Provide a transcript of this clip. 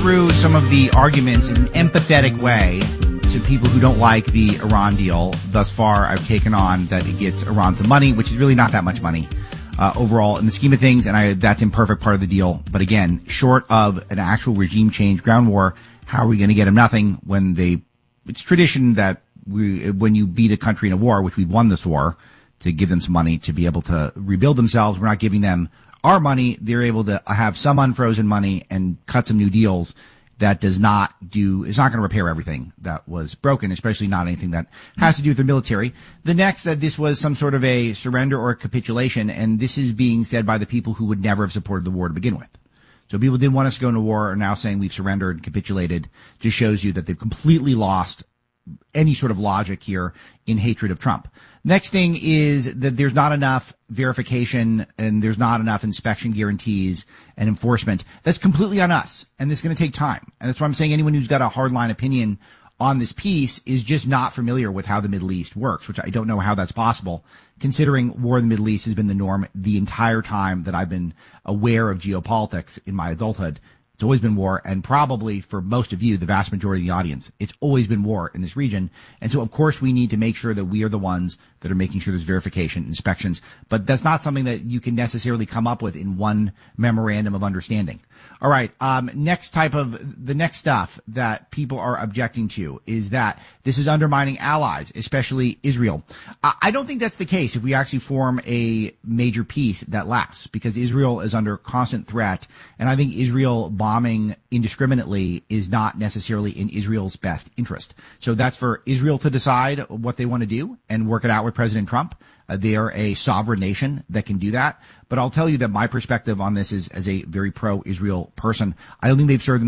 through some of the arguments in an empathetic way to people who don't like the Iran deal. Thus far, I've taken on that it gets Iran some money, which is really not that much money overall in the scheme of things, and that's imperfect part of the deal. But again, short of an actual regime change, ground war, how are we going to get them nothing when it's tradition that when you beat a country in a war, which we've won this war, to give them some money to be able to rebuild themselves. We're not giving them our money. They're able to have some unfrozen money and cut some new deals. That is not going to repair everything that was broken, especially not anything that has to do with the military. The next, that this was some sort of a surrender or a capitulation, and this is being said by the people who would never have supported the war to begin with. So people didn't want us to go into war are now saying we've surrendered and capitulated. Just shows you that they've completely lost any sort of logic here in hatred of Trump. Next thing is that there's not enough verification and there's not enough inspection guarantees and enforcement. That's completely on us, and this is going to take time. And that's why I'm saying anyone who's got a hardline opinion on this piece is just not familiar with how the Middle East works, which I don't know how that's possible, considering war in the Middle East has been the norm the entire time that I've been aware of geopolitics in my adulthood. It's always been war, and probably for most of you, the vast majority of the audience, it's always been war in this region. And so, of course, we need to make sure that we are the ones that are making sure there's verification, inspections. But that's not something that you can necessarily come up with in one memorandum of understanding. All right. The next stuff that people are objecting to is that this is undermining allies, especially Israel. I don't think that's the case if we actually form a major peace that lasts, because Israel is under constant threat. And I think Israel bombing indiscriminately is not necessarily in Israel's best interest. So that's for Israel to decide what they want to do and work it out with President Trump. They are a sovereign nation that can do that. But I'll tell you that my perspective on this is as a very pro-Israel person. I don't think they've served